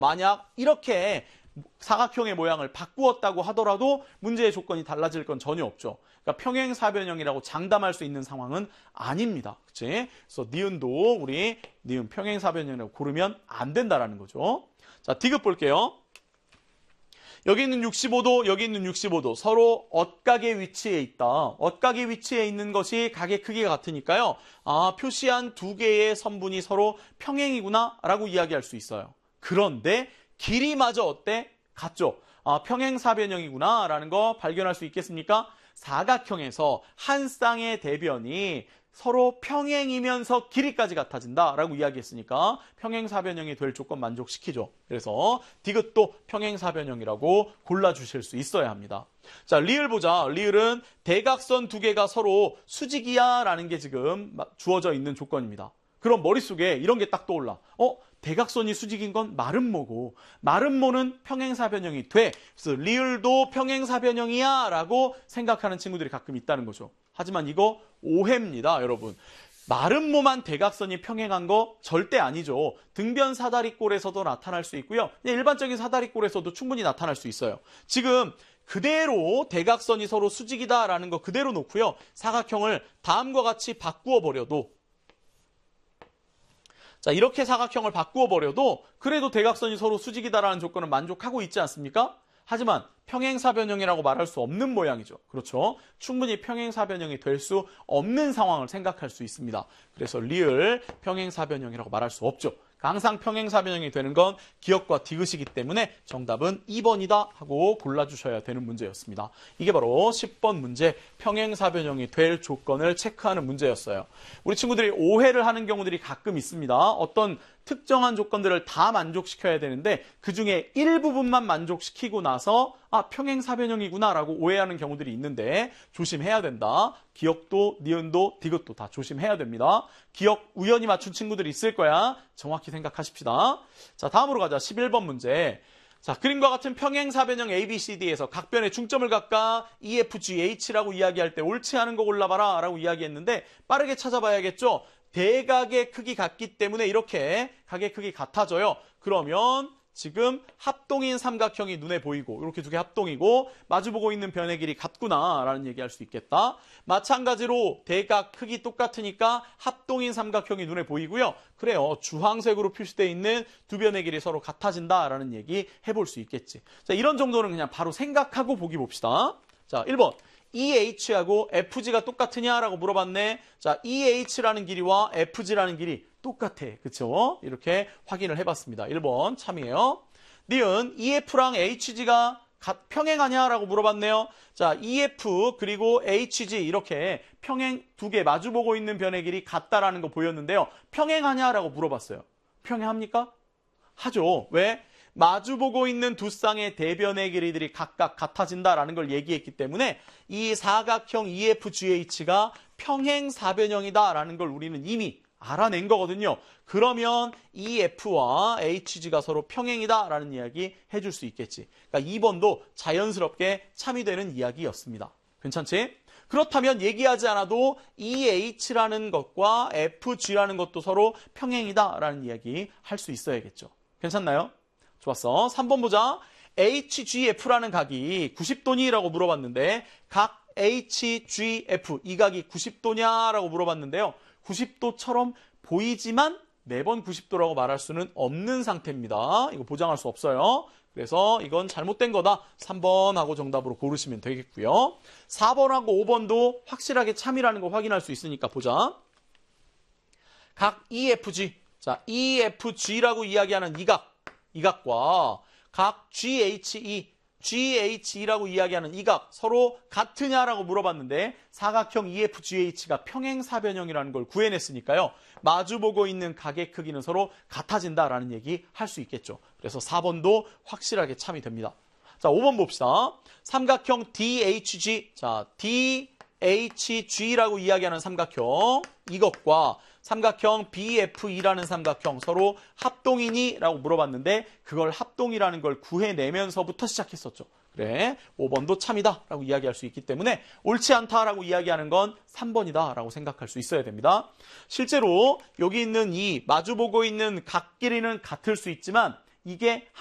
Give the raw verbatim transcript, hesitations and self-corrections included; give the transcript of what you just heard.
만약 이렇게 사각형의 모양을 바꾸었다고 하더라도 문제의 조건이 달라질 건 전혀 없죠. 그러니까 평행사변형이라고 장담할 수 있는 상황은 아닙니다. 그치? 그래서 니은도 우리 니은 평행사변형이라고 고르면 안 된다라는 거죠. 자, 디귿 볼게요. 여기 있는 육십오 도, 여기 있는 육십오 도 서로 엇각의 위치에 있다. 엇각의 위치에 있는 것이 각의 크기가 같으니까요. 아, 표시한 두 개의 선분이 서로 평행이구나 라고 이야기할 수 있어요. 그런데 길이마저 어때? 같죠? 아, 평행사변형이구나 라는 거 발견할 수 있겠습니까? 사각형에서 한 쌍의 대변이 서로 평행이면서 길이까지 같아진다 라고 이야기했으니까 평행사변형이 될 조건 만족시키죠. 그래서 디귿도 평행사변형이라고 골라주실 수 있어야 합니다. 자, 리을 보자. 리을은 대각선 두 개가 서로 수직이야 라는 게 지금 주어져 있는 조건입니다. 그럼 머릿속에 이런 게 딱 떠올라. 어? 대각선이 수직인 건 마름모고 마름모는 평행사변형이 돼. 그래서 리을도 평행사변형이야 라고 생각하는 친구들이 가끔 있다는 거죠. 하지만 이거 오해입니다, 여러분. 마름모만 대각선이 평행한 거 절대 아니죠. 등변 사다리꼴에서도 나타날 수 있고요. 일반적인 사다리꼴에서도 충분히 나타날 수 있어요. 지금 그대로 대각선이 서로 수직이다라는 거 그대로 놓고요. 사각형을 다음과 같이 바꾸어 버려도 자, 이렇게 사각형을 바꾸어 버려도 그래도 대각선이 서로 수직이다라는 조건은 만족하고 있지 않습니까? 하지만 평행사변형이라고 말할 수 없는 모양이죠. 그렇죠? 충분히 평행사변형이 될 수 없는 상황을 생각할 수 있습니다. 그래서 리을 평행사변형이라고 말할 수 없죠. 항상 평행사변형이 되는 건 기역과 디귿이기 때문에 정답은 이 번이다 하고 골라주셔야 되는 문제였습니다. 이게 바로 십 번 문제 평행사변형이 될 조건을 체크하는 문제였어요. 우리 친구들이 오해를 하는 경우들이 가끔 있습니다. 어떤 특정한 조건들을 다 만족시켜야 되는데 그중에 일부분만 만족시키고 나서 아, 평행사변형이구나 라고 오해하는 경우들이 있는데 조심해야 된다. 기역도, 니은도, 디귿도 다 조심해야 됩니다. 기역 우연히 맞춘 친구들이 있을 거야. 정확히 생각하십시다. 자, 다음으로 가자. 십일 번 문제. 자, 그림과 같은 평행사변형 A, B, C, D에서 각 변에 중점을 갖까 E, F, G, H라고 이야기할 때 옳지 않은 거 골라봐라 라고 이야기했는데 빠르게 찾아봐야겠죠? 대각의 크기 같기 때문에 이렇게 각의 크기 같아져요. 그러면 지금 합동인 삼각형이 눈에 보이고 이렇게 두 개 합동이고 마주보고 있는 변의 길이 같구나 라는 얘기할 수 있겠다. 마찬가지로 대각 크기 똑같으니까 합동인 삼각형이 눈에 보이고요. 그래요. 주황색으로 표시되어 있는 두 변의 길이 서로 같아진다라는 얘기 해볼 수 있겠지. 자, 이런 정도는 그냥 바로 생각하고 보기 봅시다. 자, 일 번. 이 에이치하고 에프 지가 똑같으냐라고 물어봤네. 자, 이 에이치라는 길이와 에프 지라는 길이 똑같아. 그쵸? 이렇게 확인을 해봤습니다. 일 번 참이에요. 니은 이 에프랑 에이치 지가 평행하냐라고 물어봤네요. 자, 이 에프 그리고 에이치 지 이렇게 평행 두 개 마주보고 있는 변의 길이 같다라는 거 보였는데요. 평행하냐라고 물어봤어요. 평행합니까? 하죠. 왜? 마주보고 있는 두 쌍의 대변의 길이들이 각각 같아진다라는 걸 얘기했기 때문에 이 사각형 이 에프 지 에이치가 평행사변형이다라는 걸 우리는 이미 알아낸 거거든요. 그러면 이 에프와 에이치 지가 서로 평행이다라는 이야기 해줄 수 있겠지. 그러니까 이 번도 자연스럽게 참이되는 이야기였습니다. 괜찮지? 그렇다면 얘기하지 않아도 이 에이치라는 것과 에프 지라는 것도 서로 평행이다라는 이야기 할 수 있어야겠죠. 괜찮나요? 좋았어. 삼 번 보자. 에이치 지 에프라는 각이 구십 도니라고 물어봤는데 각 에이치 지 에프 이 각이 구십 도냐라고 물어봤는데요. 구십 도처럼 보이지만 매번 구십 도라고 말할 수는 없는 상태입니다. 이거 보장할 수 없어요. 그래서 이건 잘못된 거다. 삼 번하고 정답으로 고르시면 되겠고요. 사 번하고 오 번도 확실하게 참이라는 거 확인할 수 있으니까 보자. 각 이 에프 지. 자, 이 에프 지라고 이야기하는 이 각. 이 각과 각 지 에이치 이, 지 에이치 이라고 이야기하는 이 각 서로 같으냐라고 물어봤는데 사각형 이 에프 지 에이치가 평행사변형이라는 걸 구해냈으니까요. 마주보고 있는 각의 크기는 서로 같아진다라는 얘기 할 수 있겠죠. 그래서 사 번도 확실하게 참이 됩니다. 자, 오 번 봅시다. 삼각형 디 에이치 지, 자, 디 에이치 지라고 이야기하는 삼각형 이것과 삼각형 비 에프 이라는 삼각형 서로 합동이니? 라고 물어봤는데 그걸 합동이라는 걸 구해내면서부터 시작했었죠. 그래, 오 번도 참이다 라고 이야기할 수 있기 때문에 옳지 않다라고 이야기하는 건 삼 번이다 라고 생각할 수 있어야 됩니다. 실제로 여기 있는 이 마주보고 있는 각 길이는 같을 수 있지만 이게